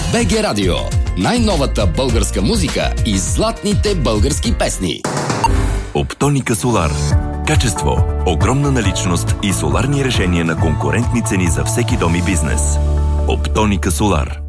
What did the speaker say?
БГ Радио. Най-новата българска музика и златните български песни. Оптоника Солар. Качество, огромна наличност и соларни решения на конкурентни цени за всеки дом и бизнес. Оптоника Солар.